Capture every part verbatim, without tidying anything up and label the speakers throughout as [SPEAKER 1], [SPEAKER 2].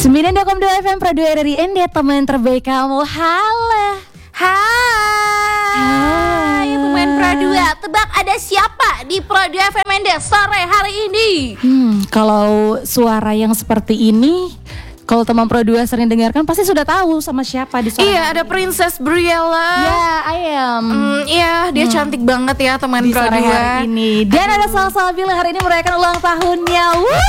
[SPEAKER 1] sembilan koma dua F M Pro dua R R I N D, teman terbaik kamu. Halo.
[SPEAKER 2] Hai. Hai teman Pro dua. Tebak ada siapa di Pro dua F M N D sore hari ini?
[SPEAKER 1] Hmm, kalau suara yang seperti ini, kalau teman Pro dua sering dengarkan pasti sudah tahu sama siapa di suara.
[SPEAKER 2] Iya, ada Princess Briella.
[SPEAKER 1] Ya, I am.
[SPEAKER 2] Hmm, iya, dia hmm. cantik banget ya teman
[SPEAKER 1] di
[SPEAKER 2] Pro
[SPEAKER 1] sore
[SPEAKER 2] dua
[SPEAKER 1] hari ini. Dan Aduh. ada Salsabila hari ini merayakan ulang tahunnya.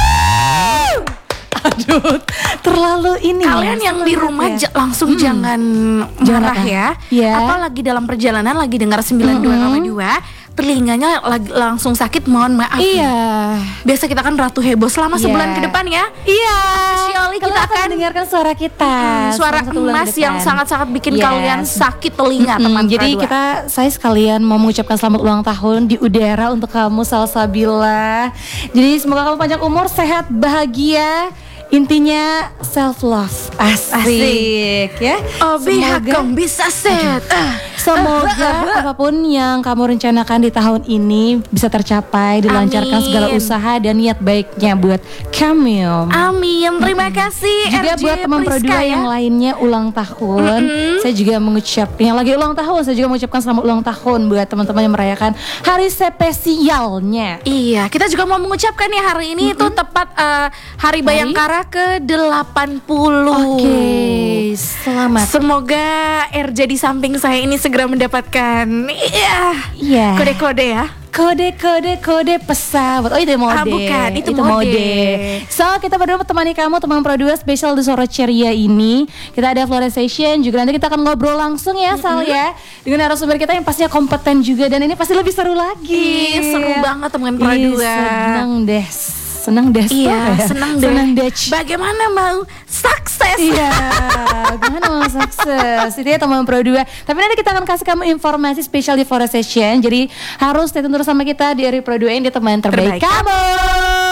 [SPEAKER 1] Wuh! Aduh, terlalu ini.
[SPEAKER 2] Kalian
[SPEAKER 1] ya,
[SPEAKER 2] yang di rumah
[SPEAKER 1] ya.
[SPEAKER 2] j- langsung hmm. jangan marah ya.
[SPEAKER 1] ya.
[SPEAKER 2] Apalagi dalam perjalanan lagi dengar sembilan puluh dua koma dua, telinganya lagi langsung sakit, mohon maaf.
[SPEAKER 1] Iya.
[SPEAKER 2] Biasa kita kan ratu heboh selama
[SPEAKER 1] yeah.
[SPEAKER 2] sebulan ke depan ya.
[SPEAKER 1] Iya.
[SPEAKER 2] Surely kita akan
[SPEAKER 1] mendengarkan suara kita.
[SPEAKER 2] Hmm, suara emas yang sangat-sangat bikin yes. kalian sakit telinga,
[SPEAKER 1] hmm,
[SPEAKER 2] teman.
[SPEAKER 1] Jadi kita, saya sekalian mau mengucapkan selamat ulang tahun di udara untuk kamu Salsabila. Jadi semoga kamu panjang umur, sehat, bahagia. Intinya self love. Asik, Asik ya.
[SPEAKER 2] Semoga kamu bisa set.
[SPEAKER 1] Semoga uh, uh, uh. apapun yang kamu rencanakan di tahun ini bisa tercapai, dilancarkan Amin. segala usaha dan niat baiknya buat kamu.
[SPEAKER 2] Amin. Terima kasih.
[SPEAKER 1] Juga
[SPEAKER 2] R J
[SPEAKER 1] buat teman Pro dua ya. yang lainnya ulang tahun. Mm-hmm. Saya juga mengucap yang lagi ulang tahun, saya juga mengucapkan selamat ulang tahun buat teman-teman yang merayakan hari spesialnya.
[SPEAKER 2] Iya, kita juga mau mengucapkan ya hari ini itu mm-hmm. tepat uh, Hari Bayangkara ke delapan puluh.
[SPEAKER 1] Oke, okay, selamat.
[SPEAKER 2] Semoga R J di samping saya ini segera mendapatkan iya,
[SPEAKER 1] yeah.
[SPEAKER 2] kode-kode ya.
[SPEAKER 1] Kode-kode kode pesawat. Oh itu mode.
[SPEAKER 2] Ah, bukan, itu,
[SPEAKER 1] itu mode. mode. So kita berdua menemani kamu teman Pro dua spesial di sore ceria ini. Kita ada Flora Session juga, nanti kita akan ngobrol langsung ya Sal mm-hmm. ya, dengan narasumber kita yang pastinya kompeten juga, dan ini pasti lebih seru lagi.
[SPEAKER 2] Ih, seru banget teman Pro dua.
[SPEAKER 1] Senang deh. Senang deh.
[SPEAKER 2] Iya, ya? senang deh.
[SPEAKER 1] Senang deh.
[SPEAKER 2] Bagaimana mau sukses?
[SPEAKER 1] Iya, bagaimana mau sukses? Itu ya teman Pro dua. Tapi nanti kita akan kasih kamu informasi spesial di Flora Session. Jadi harus stay tune terus sama kita di R R I Pro dua, ini teman terbaik, terbaik kamu.